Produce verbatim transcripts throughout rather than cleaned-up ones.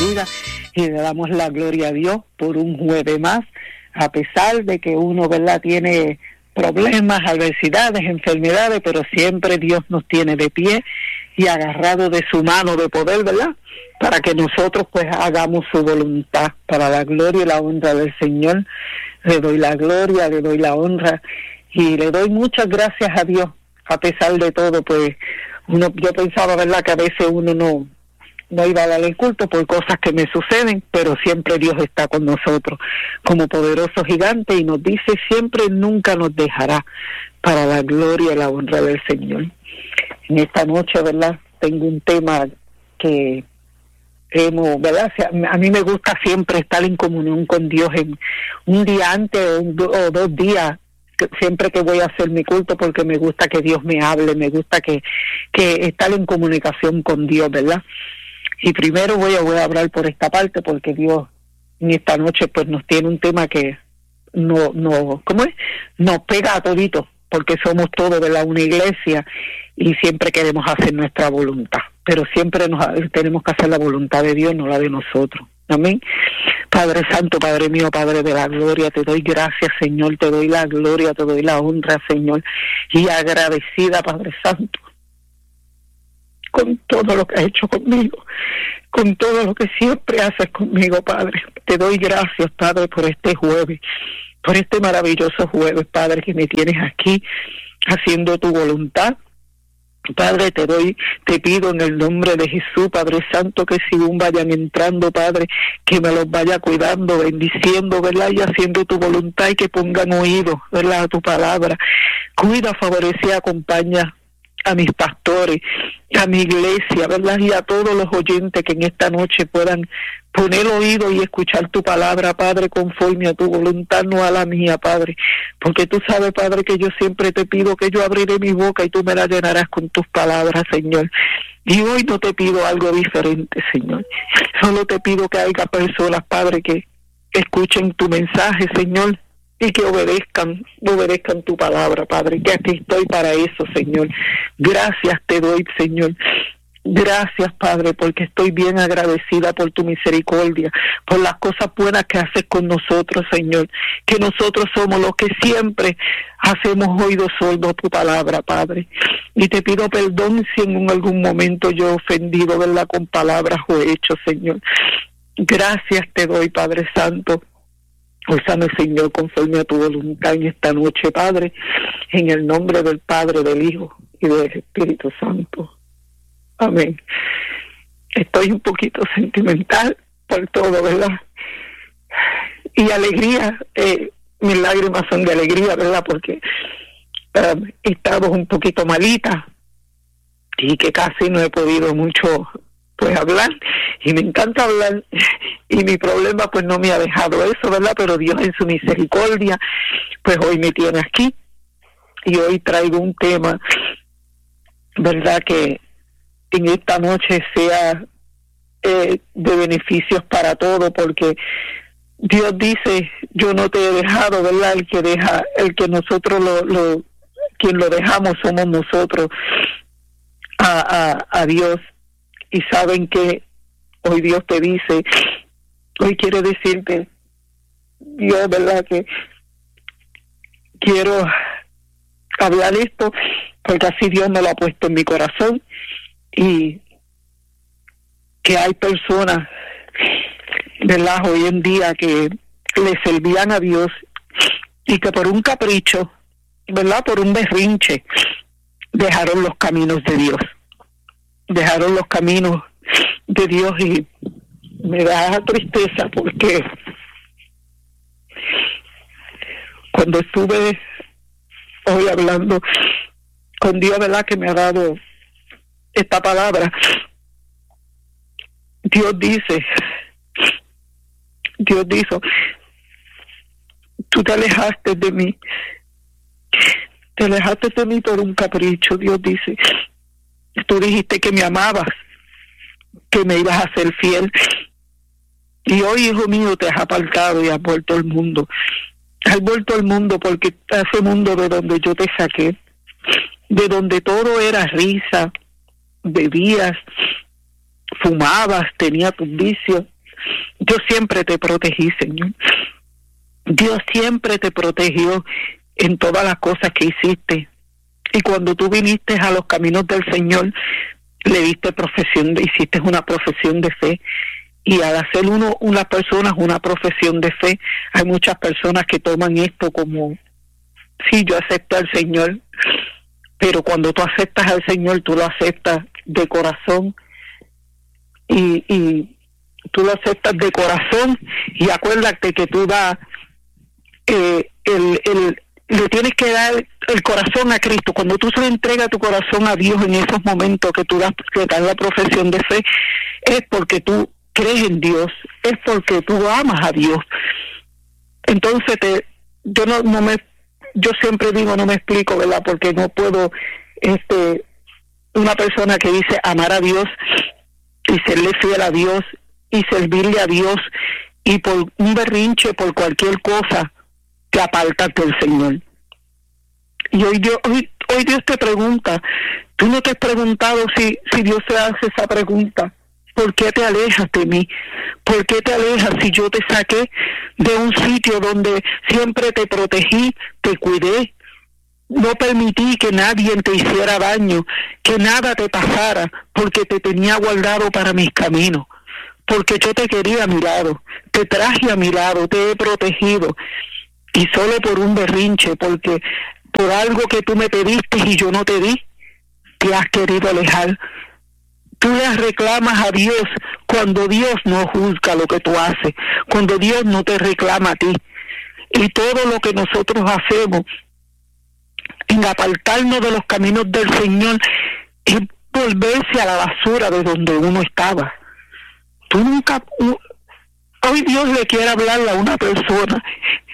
bendiga y le damos la gloria a Dios por un jueves más, a pesar de que uno, ¿verdad?, tiene problemas, adversidades, enfermedades, pero siempre Dios nos tiene de pie y agarrado de su mano de poder, ¿verdad?, para que nosotros pues hagamos su voluntad, para la gloria y la honra del Señor. Le doy la gloria, le doy la honra y le doy muchas gracias a Dios, a pesar de todo. Pues uno, yo pensaba, ¿verdad?, que a veces uno no no iba a dar el culto por cosas que me suceden, pero siempre Dios está con nosotros como poderoso gigante y nos dice siempre, nunca nos dejará, para la gloria y la honra del Señor. En esta noche, ¿verdad?, tengo un tema que hemos, ¿verdad?, a mí me gusta siempre estar en comunión con Dios en un día antes o, un, o dos días, siempre que voy a hacer mi culto, porque me gusta que Dios me hable, me gusta que, que estar en comunicación con Dios, ¿verdad? Y primero voy a, voy a hablar por esta parte, porque Dios en esta noche pues nos tiene un tema que no, no, ¿cómo es? Nos pega a toditos, porque somos todos de la una iglesia y siempre queremos hacer nuestra voluntad, pero siempre nos tenemos que hacer la voluntad de Dios, no la de nosotros. Amén. Padre Santo, Padre mío, Padre de la gloria, te doy gracias, Señor, te doy la gloria, te doy la honra, Señor, y agradecida, Padre Santo, con todo lo que has hecho conmigo, con todo lo que siempre haces conmigo, Padre. Te doy gracias, Padre, por este jueves, por este maravilloso jueves, Padre, que me tienes aquí haciendo tu voluntad. Padre, te doy, te pido en el nombre de Jesús, Padre Santo, que según vayan entrando, Padre, que me los vaya cuidando, bendiciendo, ¿verdad?, y haciendo tu voluntad, y que pongan oído, ¿verdad?, a tu palabra. Cuida, favorece y acompaña a mis pastores, a mi iglesia, ¿verdad?, y a todos los oyentes que en esta noche puedan poner oído y escuchar tu palabra, Padre, conforme a tu voluntad, no a la mía, Padre, porque tú sabes, Padre, que yo siempre te pido que yo abriré mi boca y tú me la llenarás con tus palabras, Señor. Y hoy no te pido algo diferente, Señor, solo te pido que haya personas, Padre, que escuchen tu mensaje, Señor, y que obedezcan, obedezcan tu palabra, Padre, que aquí estoy para eso, Señor. Gracias te doy, Señor. Gracias, Padre, porque estoy bien agradecida por tu misericordia, por las cosas buenas que haces con nosotros, Señor, que nosotros somos los que siempre hacemos oídos sordos a tu palabra, Padre. Y te pido perdón si en algún momento yo he ofendido, ¿verdad?, con palabras o hechos, Señor. Gracias te doy, Padre Santo. Úsame, Señor, conforme a tu voluntad en esta noche, Padre, en el nombre del Padre, del Hijo y del Espíritu Santo. Amén. Estoy un poquito sentimental por todo, ¿verdad? Y alegría, eh, mis lágrimas son de alegría, ¿verdad? Porque uh, he estado un poquito malita y que casi no he podido mucho pues hablar, y me encanta hablar, y mi problema pues no me ha dejado eso, ¿verdad? Pero Dios en su misericordia pues hoy me tiene aquí, y hoy traigo un tema, ¿verdad?, que en esta noche sea eh, de beneficios para todos, porque Dios dice, yo no te he dejado, ¿verdad? El que deja, el que nosotros lo, lo quien lo dejamos somos nosotros a, a, a Dios. Y saben que hoy Dios te dice, hoy quiere decirte, Dios, ¿verdad?, que quiero hablar esto, porque así Dios me lo ha puesto en mi corazón, y que hay personas, ¿verdad?, hoy en día que le servían a Dios y que por un capricho, ¿verdad?, por un berrinche, dejaron los caminos de Dios. Dejaron los caminos de Dios, y me da tristeza porque cuando estuve hoy hablando con Dios, ¿verdad?, que me ha dado esta palabra, Dios dice, Dios dijo, tú te alejaste de mí, te alejaste de mí por un capricho. Dios dice, tú dijiste que me amabas, que me ibas a ser fiel, y hoy, hijo mío, te has apartado y has vuelto al mundo. Has vuelto al mundo porque ese mundo de donde yo te saqué, de donde todo era risa, bebías, fumabas, tenías tus vicios, Yo siempre te protegí, Señor. Dios siempre te protegió en todas las cosas que hiciste. Y cuando tú viniste a los caminos del Señor, le diste profesión, de, hiciste una profesión de fe. Y al hacer uno, unas personas una profesión de fe, hay muchas personas que toman esto como, sí, yo acepto al Señor, pero cuando tú aceptas al Señor, tú lo aceptas de corazón, y, y tú lo aceptas de corazón, y acuérdate que tú das, eh, el, el, le tienes que dar el corazón a Cristo. Cuando tú se le entregas tu corazón a Dios en esos momentos que tú das, que das la profesión de fe, es porque tú crees en Dios, es porque tú amas a Dios. Entonces te, yo no, no me, yo siempre digo, no me explico, ¿verdad? Porque no puedo, este, una persona que dice amar a Dios y serle fiel a Dios y servirle a Dios, y por un berrinche, por cualquier cosa, te apartas del Señor. Y hoy Dios, hoy, hoy Dios te pregunta, tú no te has preguntado si, si Dios te hace esa pregunta. ¿Por qué te alejas de mí? ¿Por qué te alejas si yo te saqué de un sitio donde siempre te protegí, te cuidé? No permití que nadie te hiciera daño, que nada te pasara, porque te tenía guardado para mis caminos, porque yo te quería a mi lado, te traje a mi lado, te he protegido, y solo por un berrinche, porque por algo que tú me pediste y yo no te di, te has querido alejar. Tú le reclamas a Dios cuando Dios no juzga lo que tú haces, cuando Dios no te reclama a ti. Y todo lo que nosotros hacemos en apartarnos de los caminos del Señor es volverse a la basura de donde uno estaba. Tú nunca... Hoy Dios le quiere hablarle a una persona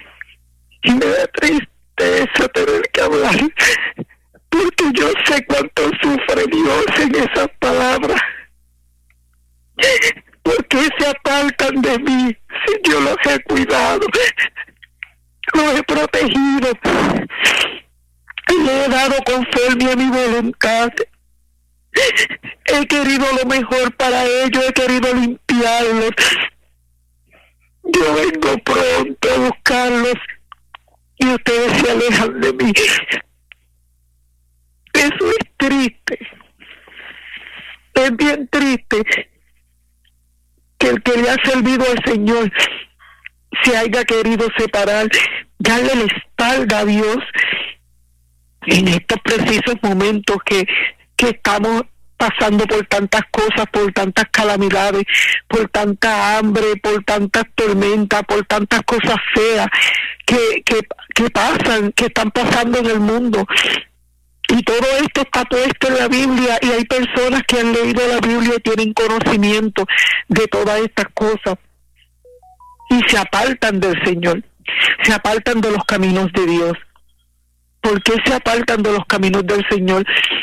y me da tristeza tener que hablar, porque yo sé cuánto sufre Dios en esas palabras. ¿Por qué se apartan de mí si yo los he cuidado, los he protegido, y le he dado conforme a mi voluntad? He querido lo mejor para ellos, he querido limpiarlos. Yo vengo pronto a buscarlos y ustedes se alejan de mí. Eso es triste, es bien triste que el que le ha servido al Señor se haya querido separar, darle la espalda a Dios en estos precisos momentos que, que estamos pasando por tantas cosas, por tantas calamidades, por tanta hambre, por tantas tormentas, por tantas cosas feas que, que, que pasan, que están pasando en el mundo. Y todo esto está puesto en la Biblia, y hay personas que han leído la Biblia y tienen conocimiento de todas estas cosas, y se apartan del Señor, se apartan de los caminos de Dios. ¿Por qué se apartan de los caminos del Señor?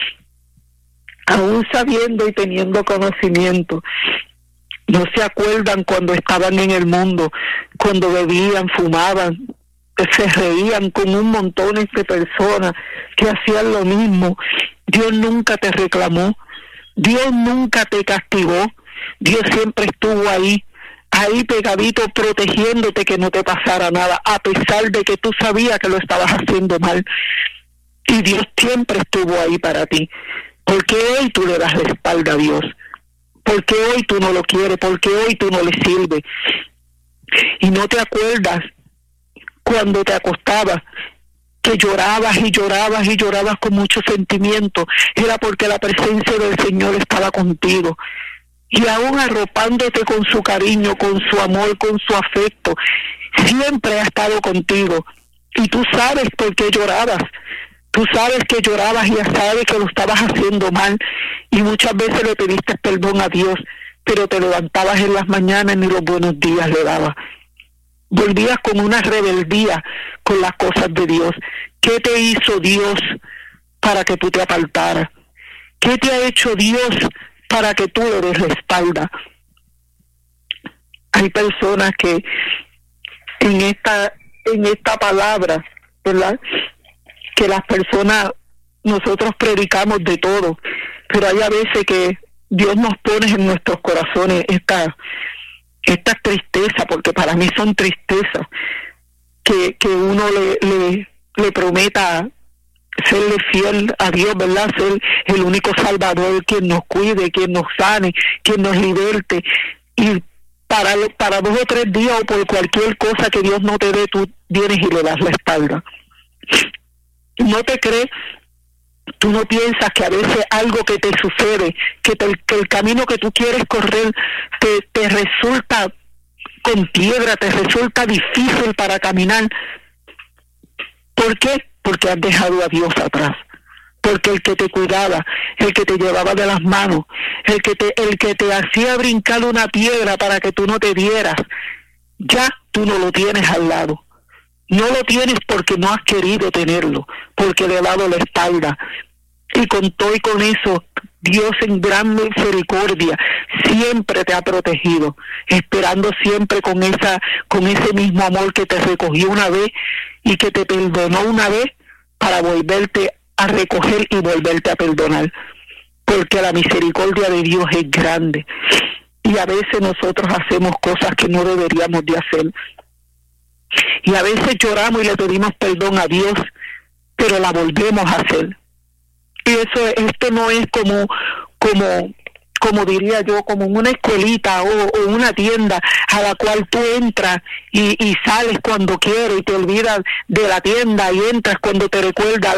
Aún sabiendo y teniendo conocimiento, no se acuerdan cuando estaban en el mundo, cuando bebían, fumaban, se reían con un montón de personas que hacían lo mismo. Dios nunca te reclamó, Dios nunca te castigó, Dios siempre estuvo ahí, ahí pegadito, protegiéndote que no te pasara nada, a pesar de que tú sabías que lo estabas haciendo mal. Y Dios siempre estuvo ahí para ti. ¿Por qué hoy tú le das la espalda a Dios? ¿Por qué hoy tú no lo quieres? ¿Por qué hoy tú no le sirves? Y no te acuerdas cuando te acostabas, que llorabas y llorabas y llorabas con mucho sentimiento. Era porque la presencia del Señor estaba contigo. Y aún arropándote con su cariño, con su amor, con su afecto, siempre ha estado contigo. Y tú sabes por qué llorabas. Tú sabes que llorabas y ya sabes que lo estabas haciendo mal. Y muchas veces le pediste perdón a Dios, pero te levantabas en las mañanas ni los buenos días le dabas. Volvías con una rebeldía con las cosas de Dios. ¿Qué te hizo Dios para que tú te apartaras? ¿Qué te ha hecho Dios para que tú le des la espalda? Hay personas que en esta en esta palabra, ¿verdad?, que las personas, nosotros predicamos de todo, pero hay a veces que Dios nos pone en nuestros corazones esta Esta tristeza, porque para mí son tristezas, que, que uno le, le, le prometa serle fiel a Dios, ¿verdad? Ser el único Salvador, quien nos cuide, quien nos sane, quien nos liberte. Y para, para dos o tres días o por cualquier cosa que Dios no te dé, tú vienes y le das la espalda. No te crees, tú no piensas que a veces algo que te sucede, que, te, que el camino que tú quieres correr te, te resulta con piedra, te resulta difícil para caminar. ¿Por qué? Porque has dejado a Dios atrás. Porque el que te cuidaba, el que te llevaba de las manos, el que te, el que te hacía brincar una piedra para que tú no te dieras, ya tú no lo tienes al lado. No lo tienes porque no has querido tenerlo, porque le has dado la espalda. Y con todo y con eso, Dios en gran misericordia siempre te ha protegido, esperando siempre con esa, con ese mismo amor que te recogió una vez y que te perdonó una vez para volverte a recoger y volverte a perdonar. Porque la misericordia de Dios es grande. Y a veces nosotros hacemos cosas que no deberíamos de hacer. Y a veces lloramos y le pedimos perdón a Dios, pero la volvemos a hacer. Y eso, esto no es como, como, como diría yo, como una escuelita o, o una tienda a la cual tú entras y, y sales cuando quieres y te olvidas de la tienda y entras cuando te recuerdas